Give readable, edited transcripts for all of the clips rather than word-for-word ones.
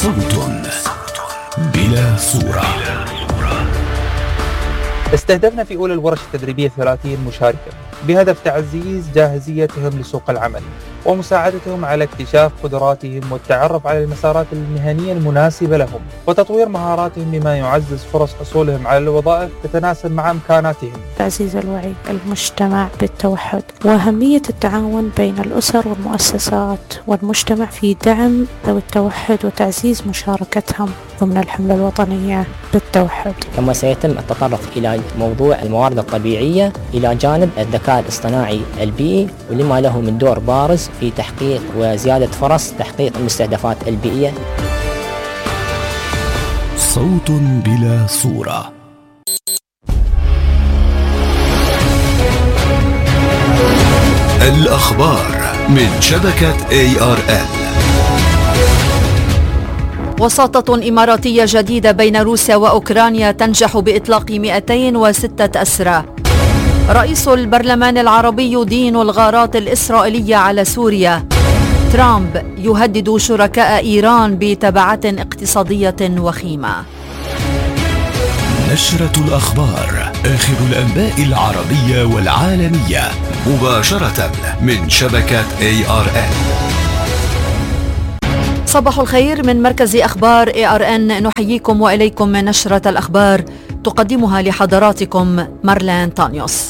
صوت بلا صورة. استهدفنا في أولى الورش التدريبية 30 مشاركة بهدف تعزيز جاهزيتهم لسوق العمل ومساعدتهم على اكتشاف قدراتهم والتعرف على المسارات المهنية المناسبة لهم وتطوير مهاراتهم بما يعزز فرص حصولهم على الوظائف تتناسب مع إمكاناتهم. تعزيز الوعي المجتمع بالتوحد وأهمية التعاون بين الأسر والمؤسسات والمجتمع في دعم ذوي التوحد وتعزيز مشاركتهم ضمن الحملة الوطنية بالتوحد. كما سيتم التطرق إلى موضوع الموارد الطبيعية إلى جانب الذكاء الاصطناعي البيئي ولما له من دور بارز في تحقيق وزيادة فرص تحقيق المستهدفات البيئية. صوت بلا صورة. الأخبار من شبكة ARN. وساطة إماراتية جديدة بين روسيا وأوكرانيا تنجح بإطلاق 206 أسرى. رئيس البرلمان العربي يدين الغارات الإسرائيلية على سوريا. ترامب يهدد شركاء إيران بتبعات اقتصادية وخيمة. نشرة الأخبار، آخر الأنباء العربية والعالمية مباشرة من شبكة ARN. صباح الخير من مركز أخبار ARN، نحييكم وإليكم من نشرة الأخبار تقدمها لحضراتكم مارلين تانيوس.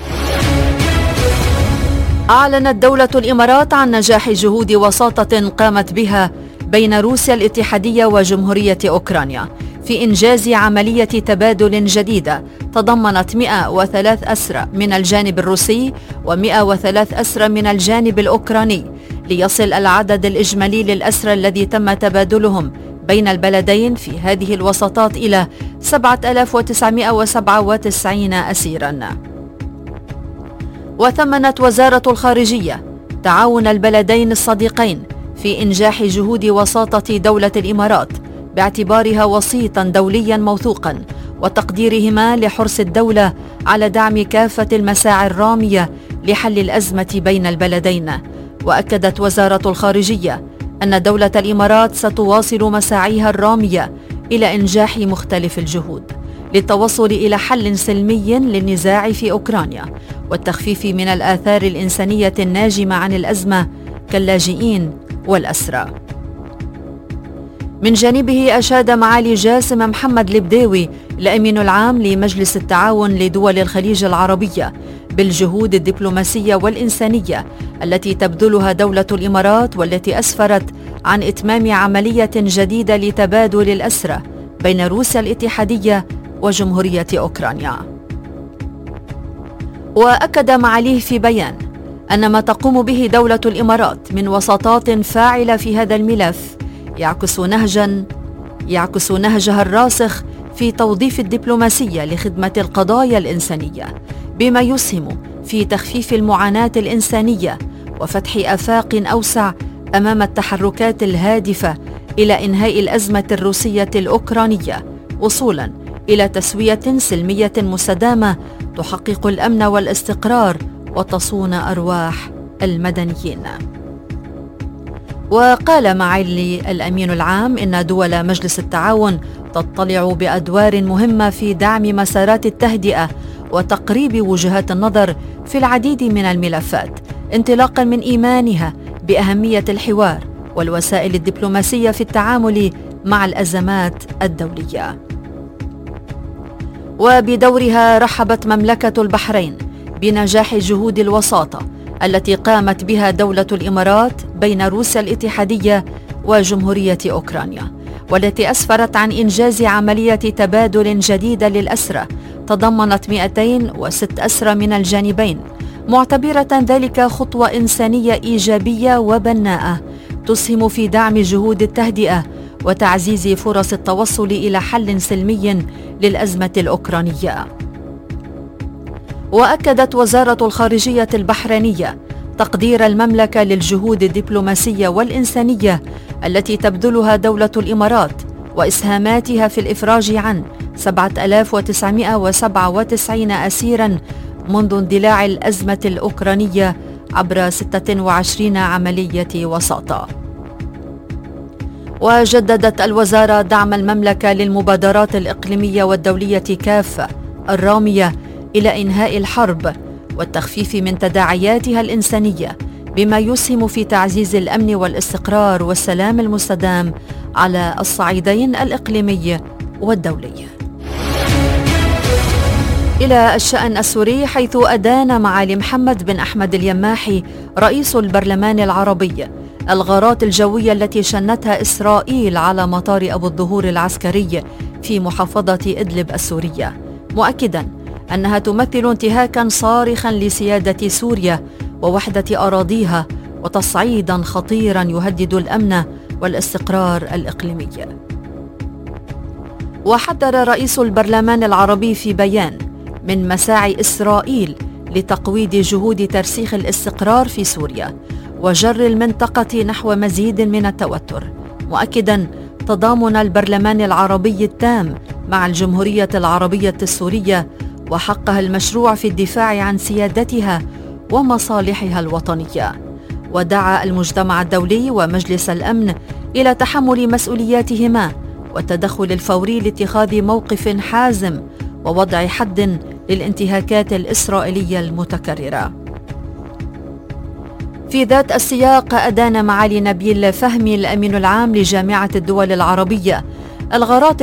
أعلنت دولة الإمارات عن نجاح جهود وساطة قامت بها بين روسيا الاتحادية وجمهورية أوكرانيا في إنجاز عملية تبادل جديدة تضمنت 103 أسرى من الجانب الروسي و103 أسرى من الجانب الأوكراني، ليصل العدد الإجمالي للأسرى الذي تم تبادلهم بين البلدين في هذه الوساطات إلى 7997 أسيراً. وثمنت وزارة الخارجية تعاون البلدين الصديقين في إنجاح جهود وساطة دولة الإمارات باعتبارها وسيطاً دولياً موثوقاً وتقديرهما لحرص الدولة على دعم كافة المساعي الرامية لحل الأزمة بين البلدين. وأكدت وزارة الخارجية أن دولة الإمارات ستواصل مساعيها الرامية إلى إنجاح مختلف الجهود للتوصل إلى حل سلمي للنزاع في أوكرانيا والتخفيف من الآثار الإنسانية الناجمة عن الأزمة كاللاجئين والأسرى. من جانبه أشاد معالي جاسم محمد البديوي الأمين العام لمجلس التعاون لدول الخليج العربية بالجهود الدبلوماسية والإنسانية التي تبذلها دولة الإمارات والتي أسفرت عن إتمام عملية جديدة لتبادل الأسرى بين روسيا الاتحادية وجمهورية أوكرانيا. وأكد معاليه في بيان أن ما تقوم به دولة الإمارات من وساطات فاعلة في هذا الملف يعكس نهجها الراسخ في توظيف الدبلوماسية لخدمة القضايا الإنسانية بما يسهم في تخفيف المعاناة الإنسانية وفتح آفاق أوسع أمام التحركات الهادفة إلى إنهاء الأزمة الروسية الأوكرانية وصولاً إلى تسوية سلمية مستدامة تحقق الأمن والاستقرار وتصون أرواح المدنيين. وقال معالي الأمين العام إن دول مجلس التعاون تطلع بأدوار مهمة في دعم مسارات التهدئة وتقريب وجهات النظر في العديد من الملفات انطلاقا من إيمانها بأهمية الحوار والوسائل الدبلوماسية في التعامل مع الأزمات الدولية. وبدورها رحبت مملكة البحرين بنجاح جهود الوساطة التي قامت بها دولة الإمارات بين روسيا الاتحادية وجمهورية أوكرانيا والتي أسفرت عن إنجاز عملية تبادل جديدة للأسرى تضمنت 206 أسرى من الجانبين، معتبرة ذلك خطوة إنسانية إيجابية وبناءة تسهم في دعم جهود التهدئة وتعزيز فرص التوصل إلى حل سلمي للأزمة الأوكرانية. وأكدت وزارة الخارجية البحرينية تقدير المملكة للجهود الدبلوماسية والإنسانية التي تبذلها دولة الإمارات وإسهاماتها في الإفراج عن 7997 أسيراً منذ اندلاع الأزمة الأوكرانية عبر 26 عملية وساطة. وجددت الوزارة دعم المملكة للمبادرات الإقليمية والدولية كافة الرامية إلى إنهاء الحرب والتخفيف من تداعياتها الإنسانية، بما يسهم في تعزيز الأمن والاستقرار والسلام المستدام على الصعيدين الإقليمي والدولي. إلى الشأن السوري، حيث أدان معالي محمد بن أحمد اليماحي رئيس البرلمان العربي الغارات الجوية التي شنتها إسرائيل على مطار أبو الظهور العسكري في محافظة إدلب السورية، مؤكداً أنها تمثل انتهاكاً صارخاً لسيادة سوريا ووحدة أراضيها وتصعيداً خطيراً يهدد الأمن والاستقرار الإقليمي. وحذر رئيس البرلمان العربي في بيان من مساعي إسرائيل لتقويض جهود ترسيخ الاستقرار في سوريا وجر المنطقة نحو مزيد من التوتر، مؤكداً تضامن البرلمان العربي التام مع الجمهورية العربية السورية وحقها المشروع في الدفاع عن سيادتها ومصالحها الوطنية. ودعا المجتمع الدولي ومجلس الأمن إلى تحمل مسؤولياتهما والتدخل الفوري لاتخاذ موقف حازم ووضع حد للانتهاكات الإسرائيلية المتكررة. في ذات السياق، أدان معالي نبيل فهمي الأمين العام لجامعة الدول العربية الغارات